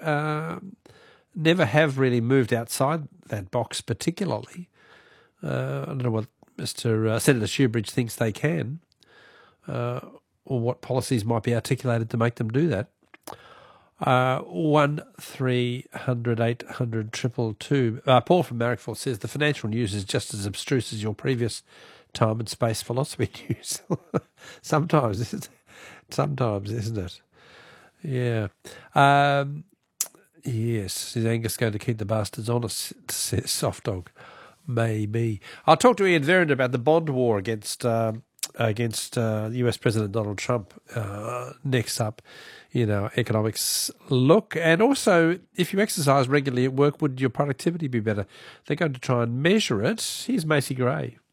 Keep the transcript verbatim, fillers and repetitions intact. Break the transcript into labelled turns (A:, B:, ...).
A: uh, never have really moved outside that box particularly. Uh, I don't know what Mister Uh, Senator Shoebridge thinks they can, uh, or what policies might be articulated to make them do that. Uh, one three hundred eight hundred triple two. Uh, Paul from Marrickville says the financial news is just as abstruse as your previous time and space philosophy news. Sometimes, isn't it? Sometimes, isn't it? Yeah. Um, yes. Is Angus going to keep the bastards honest? Says Soft Dog. Maybe. I'll talk to Ian Verrand about the bond war against um, against uh, U S President Donald Trump uh, next up. You know, economics look. And also, if you exercise regularly at work, would your productivity be better? They're going to try and measure it. Here's Macy Gray.